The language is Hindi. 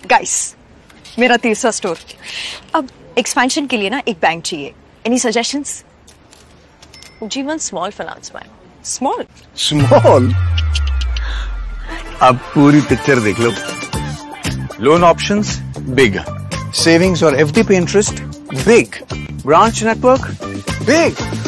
गाइस, मेरा तीसरा स्टोर। अब एक्सपेंशन के लिए ना एक बैंक चाहिए। Any suggestions? जीवन small finance bank. Small small? अब पूरी पिक्चर देख लो। लोन ऑप्शंस बिग, सेविंग्स और एफडी पे interest big, branch network big,